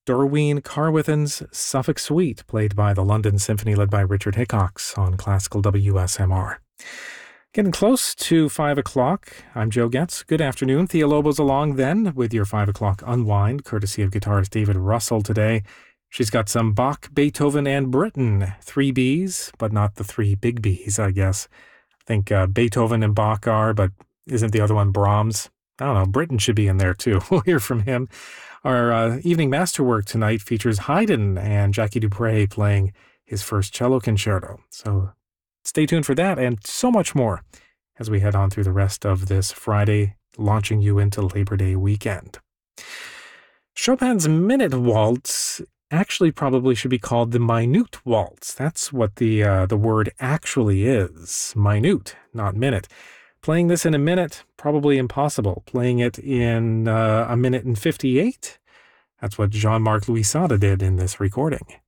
Dorween Carwithen's Suffolk Suite, played by the London Symphony led by Richard Hickox on classical WSMR. Getting close to 5 o'clock. I'm Joe Getz. Good afternoon. Thea Lobo's along then with your 5 o'clock unwind, courtesy of guitarist David Russell today. She's got some Bach, Beethoven, and Britten. 3 Bs, but not the 3 big Bs, I guess. I think Beethoven and Bach are, but isn't the other one Brahms? I don't know. Britten should be in there too. We'll hear from him. Our evening masterwork tonight features Haydn and Jackie Dupre playing his first cello concerto. So stay tuned for that and so much more as we head on through the rest of this Friday, launching you into Labor Day weekend. Chopin's Minute Waltz actually probably should be called the Minute Waltz. That's what the word actually is. Minute, not minute. Playing this in a minute, probably impossible. Playing it in a minute and 58, that's what Jean-Marc Louis Sada did in this recording.